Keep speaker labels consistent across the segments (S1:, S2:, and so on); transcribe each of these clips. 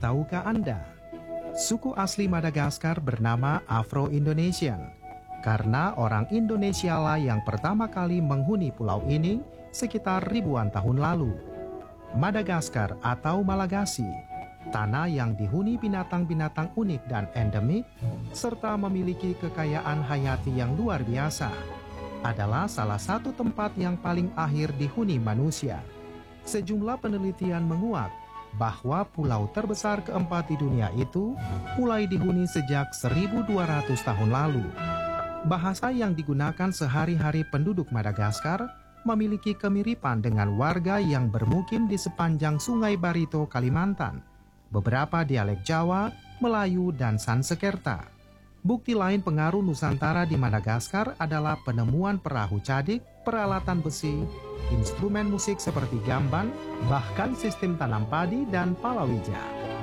S1: tahukah Anda? Suku asli Madagaskar bernama Afro-Indonesian karena orang Indonesia lah yang pertama kali menghuni pulau ini sekitar ribuan tahun lalu. Madagaskar atau Malagasy, tanah yang dihuni binatang-binatang unik dan endemik, serta memiliki kekayaan hayati yang luar biasa, adalah salah satu tempat yang paling akhir dihuni manusia. Sejumlah penelitian menguat bahwa pulau terbesar keempat di dunia itu mulai dihuni sejak 1200 tahun lalu. Bahasa yang digunakan sehari-hari penduduk Madagaskar memiliki kemiripan dengan warga yang bermukim di sepanjang Sungai Barito, Kalimantan, beberapa dialek Jawa, Melayu, dan Sansekerta. Bukti lain pengaruh Nusantara di Madagaskar adalah penemuan perahu cadik, peralatan besi, instrumen musik seperti gamban, bahkan sistem tanam padi dan palawija.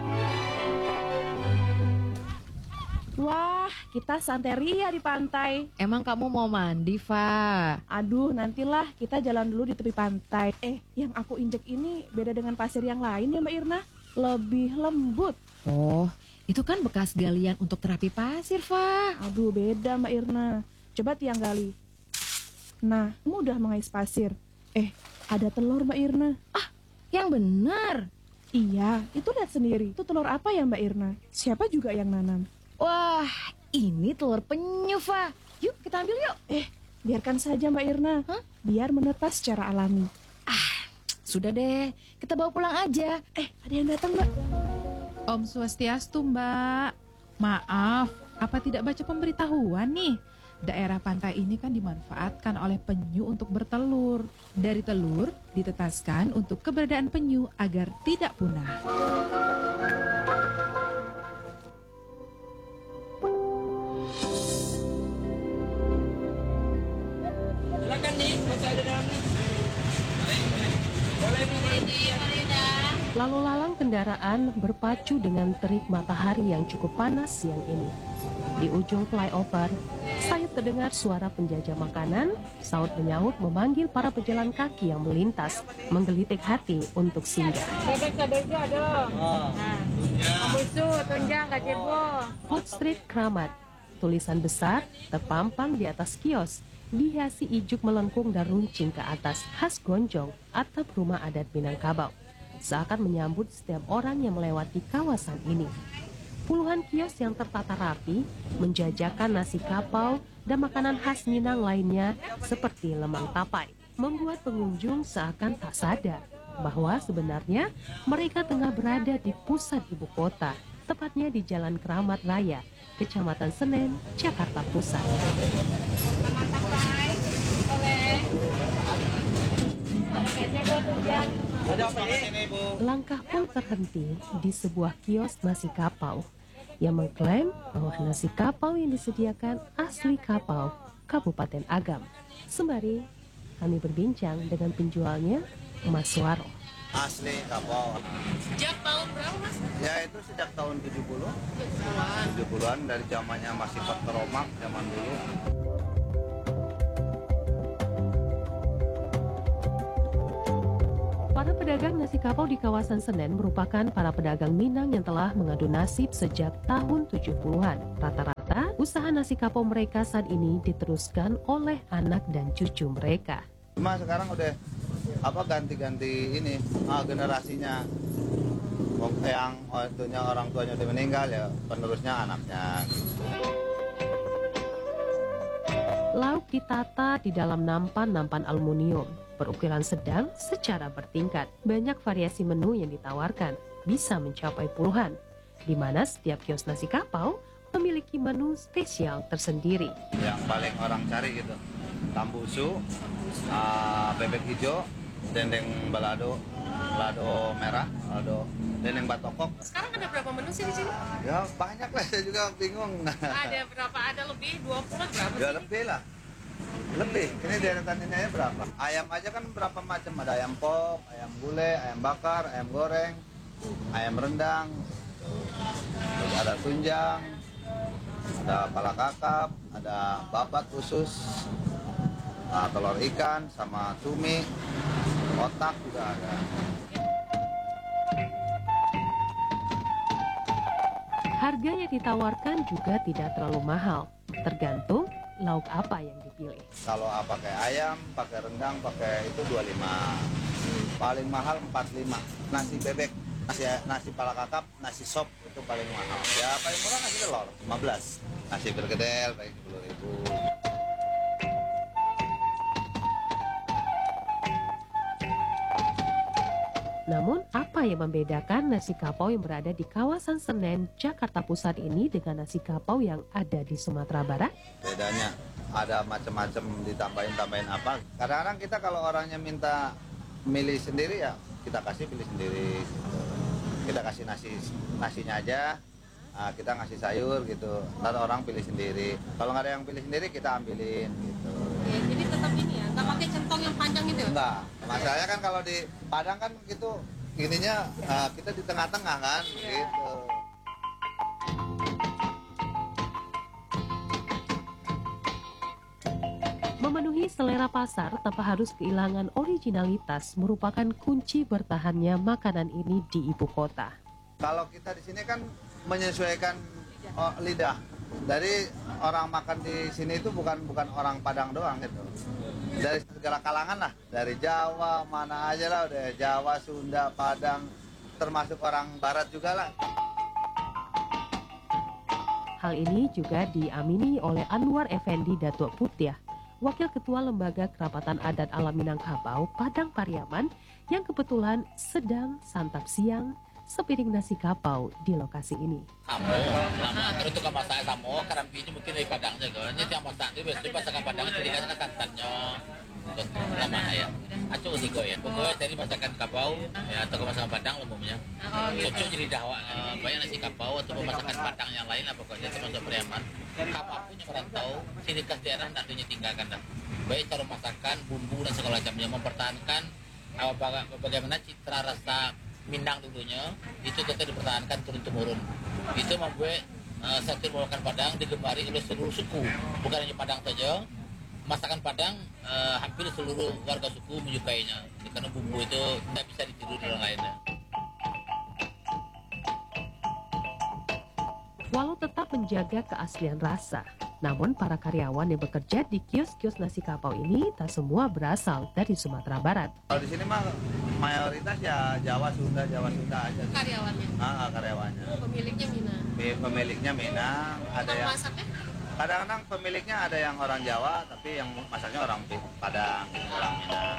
S2: Wah, kita santeria di pantai.
S3: Emang kamu mau mandi, Fa?
S2: Aduh, nantilah kita jalan dulu di tepi pantai. Yang aku injek ini beda dengan pasir yang lain ya Mbak Irna. Lebih lembut.
S3: Oh, itu kan bekas galian untuk terapi pasir, Fa.
S2: Aduh, beda Mbak Irna. Coba tiang gali. Nah, mudah mengais pasir. Ada telur Mbak Irna.
S3: Ah, yang benar.
S2: Iya, itu lihat sendiri. Itu telur apa ya Mbak Irna? Siapa juga yang nanam?
S3: Wah, ini telur penyu, Fa. Yuk, kita ambil yuk.
S2: Biarkan saja Mbak Irna. Biar menetas secara alami.
S3: Sudah deh, kita bawa pulang aja.
S2: Ada yang datang Mbak.
S4: Om Swastiastu, Mbak. Maaf, apa tidak baca pemberitahuan nih? Daerah pantai ini kan dimanfaatkan oleh penyu untuk bertelur. Dari telur ditetaskan untuk keberadaan penyu agar tidak punah.
S5: Silakan nih, masih ada dalamnya. Boleh
S6: Lalu lalang kendaraan berpacu dengan terik matahari yang cukup panas siang ini. Di ujung flyover, saya terdengar suara penjajah makanan, saut menyaut memanggil para pejalan kaki yang melintas, menggelitik hati untuk singgah.
S5: Bebek-bebeknya dong. Musuh, tunjang, gazebo.
S6: Food Street Kramat, tulisan besar terpampang di atas kios, dihiasi ijuk melengkung dan runcing ke atas khas gonjong atap rumah adat Minangkabau. Seakan menyambut setiap orang yang melewati kawasan ini. Puluhan kios yang tertata rapi menjajakan nasi kapau dan makanan khas Minang lainnya seperti lemang tapai, membuat pengunjung seakan tak sadar bahwa sebenarnya mereka tengah berada di pusat ibu kota, tepatnya di Jalan Keramat Raya, Kecamatan Senen, Jakarta Pusat. Langkah pun terhenti di sebuah kios nasi kapau yang mengklaim bahwa nasi kapau yang disediakan asli Kapau, Kabupaten Agam. Sembari kami berbincang dengan penjualnya, Mas Waro.
S7: Asli Kapau.
S5: Sejak tahun berapa Mas?
S7: Ya itu sejak tahun 70-an dari zamannya masih Pak Romak zaman dulu.
S6: Para pedagang nasi kapau di kawasan Senen merupakan para pedagang Minang yang telah mengadu nasib sejak tahun 70-an. Rata-rata, usaha nasi kapau mereka saat ini diteruskan oleh anak dan cucu mereka.
S7: Cuma sekarang udah ganti-ganti ini generasinya. Yang orang tuanya udah meninggal ya penerusnya anaknya.
S6: Lauk ditata di dalam nampan-nampan aluminium berukuran sedang secara bertingkat. Banyak variasi menu yang ditawarkan, bisa mencapai puluhan, di mana setiap kios nasi kapau memiliki menu spesial tersendiri.
S7: Yang paling orang cari gitu, tambusu, bebek hijau, dendeng balado, balado merah, balado dendeng batokok.
S5: Sekarang ada berapa menu sih di sini?
S7: Ya banyak lah, saya juga bingung.
S5: Ada berapa? Ada lebih 20 berapa?
S7: Ya lebih lah. Lebih, ini deretan ini aja berapa? Ayam aja kan berapa macam, ada ayam pop, ayam gulai, ayam bakar, ayam goreng, ayam rendang, terus ada tunjang, ada pala kakap, ada babat khusus, telur ikan sama cumi, otak juga ada.
S6: Harga yang ditawarkan juga tidak terlalu mahal, tergantung lauk apa yang dipilih.
S7: Kalau pakai ayam, pakai rendang, pakai itu 25. Paling mahal 45. Nasi bebek, nasi pala kakap, nasi sop itu paling mahal. Ya paling murah nasi telur 15. Nasi bergedel paling 10.000.
S6: Namun, apa yang membedakan nasi kapau yang berada di kawasan Senen, Jakarta Pusat ini dengan nasi kapau yang ada di Sumatera Barat?
S7: Bedanya ada macam-macam ditambahin apa. Kadang-kadang kita kalau orangnya minta milih sendiri ya kita kasih pilih sendiri. Kita kasih nasinya aja, kita ngasih sayur gitu. Ntar orang pilih sendiri. Kalau nggak ada yang pilih sendiri kita ambilin gitu.
S5: Ya, jadi tetap ini ya, nggak pakai centong yang panjang itu ya?
S7: Enggak. Masalahnya kan kalau di Padang kan gitu ininya kita di tengah-tengah kan gitu.
S6: Memenuhi selera pasar tanpa harus kehilangan originalitas merupakan kunci bertahannya makanan ini di ibu kota.
S7: Kalau kita di sini kan menyesuaikan lidah. Dari orang makan di sini itu bukan orang Padang doang gitu. Dari segala kalangan lah, dari Jawa mana aja lah, udah Jawa, Sunda, Padang, termasuk orang Barat juga lah.
S6: Hal ini juga diamini oleh Anwar Effendi Datuk Putiah, Wakil Ketua Lembaga Kerapatan Adat Alam Minangkabau, Padang Pariaman, yang kebetulan sedang santap siang sepiring nasi kapau di lokasi ini.
S8: Samo, lama terus tukang masak samo, karampinya mungkin dari Padang juga. Ini tiang masak itu biasanya masakan Padang jadi kan santannya. Lama ya. Acu sih ya. Pokoknya dari masakan kapau ya atau masakan Padang umumnya. Cocok jadi dahwa banyak nasi kapau atau masakan Padang yang lain lah pokoknya termasuk Pariaman. Apapun yang merantau sini khas daerah nantinya tinggalkan dah. Baik cara masakan, bumbu dan segala macamnya mempertahankan bagaimana citra rasa Minang dulunya itu tetap dipertahankan turun-temurun. Itu membuat sate masakan Padang digemari oleh seluruh suku, bukan hanya Padang saja. Masakan Padang hampir seluruh warga suku menyukainya karena bumbu itu tidak bisa ditiru di orang lainnya.
S6: Walau tetap menjaga keaslian rasa, namun para karyawan yang bekerja di kios-kios nasi kapau ini tak semua berasal dari Sumatera Barat.
S7: Kalau di sini mah mayoritas ya Jawa Sunda aja.
S5: Karyawannya?
S7: Karyawannya.
S5: Pemiliknya Minang?
S7: Pemiliknya Minang, ada yang...
S5: Masaknya?
S7: Kadang-kadang pemiliknya ada yang orang Jawa, tapi yang masaknya orang Padang, orang Minang.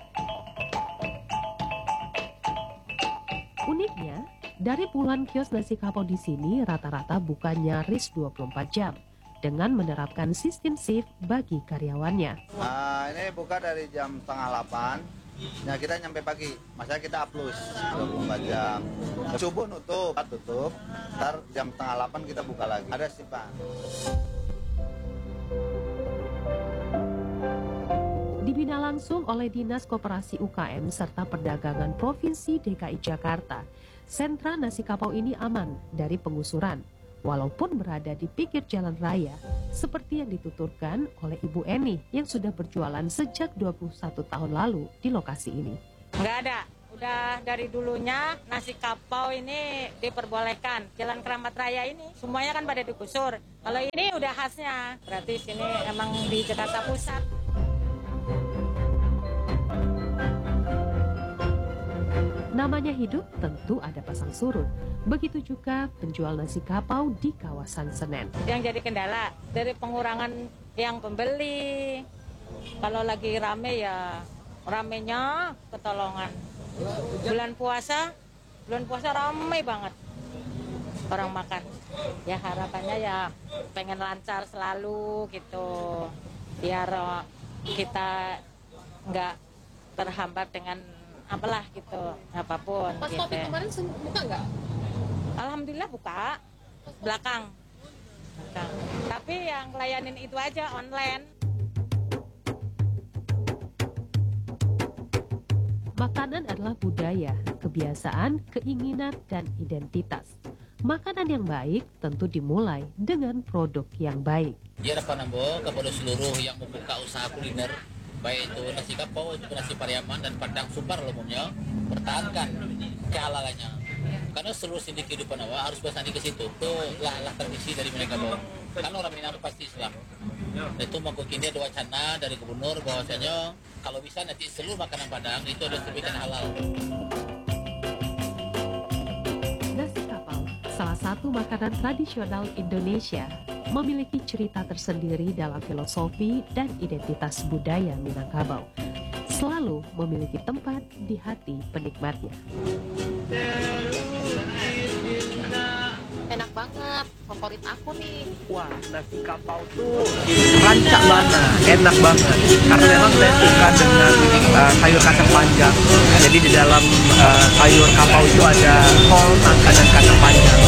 S6: Uniknya, dari puluhan kios nasi kapau di sini rata-rata buka nyaris 24 jam dengan menerapkan sistem shift bagi karyawannya.
S7: Ini buka dari jam 7:30. Nah, kita nyampe pagi. Maksudnya kita plus 24 jam. Subuh tutup. Ntar jam 7:30 kita buka lagi. Ada sih, Pak.
S6: Dibina langsung oleh Dinas Koperasi UKM serta Perdagangan Provinsi DKI Jakarta, sentra nasi kapau ini aman dari penggusuran, walaupun berada di pinggir jalan raya, seperti yang dituturkan oleh Ibu Eni yang sudah berjualan sejak 21 tahun lalu di lokasi ini.
S9: Nggak ada, udah dari dulunya nasi kapau ini diperbolehkan. Jalan Keramat Raya ini semuanya kan pada digusur. Kalau ini udah khasnya, berarti sini emang di Jakarta Pusat.
S6: Namanya hidup tentu ada pasang surut. Begitu juga penjual nasi kapau di kawasan Senen.
S9: Yang jadi kendala dari pengurangan yang pembeli. Kalau lagi rame ya ramenya ketolongan. Bulan puasa rame banget orang makan. Ya harapannya ya pengen lancar selalu gitu. Biar kita nggak terhambat dengan apalah gitu, apapun.
S5: Pas
S9: gitu.
S5: Covid kemarin buka nggak?
S9: Alhamdulillah buka, belakang. Tapi yang layanin itu aja online.
S6: Makanan adalah budaya, kebiasaan, keinginan, dan identitas. Makanan yang baik tentu dimulai dengan produk yang baik.
S8: Dia harapan Ambo kepada seluruh yang membuka usaha kuliner, baik itu nasi kapau, itu nasi Pariaman dan Padang Sumbar umumnya, pertahankan kehalalannya. Karena seluruh sini kehidupan awak harus bersandi ke situ. Itu lah tradisi dari Minangkabau. Karena orang Minang pasti Islam. Itu mangkuk ini ada wacana dari gubernur bahwasanya kalau bisa nanti seluruh makanan Padang itu ada sertifikat halal.
S6: Nasi kapau, salah satu makanan tradisional Indonesia, memiliki cerita tersendiri dalam filosofi dan identitas budaya Minangkabau. Selalu memiliki tempat di hati penikmatnya.
S5: Enak banget, favorit aku nih.
S10: Wah, nasi kapau tuh rancak banget, enak banget. Karena memang saya suka dengan sayur kacang panjang. Jadi di dalam sayur kapau itu ada kol, nangka, dan kacang panjang.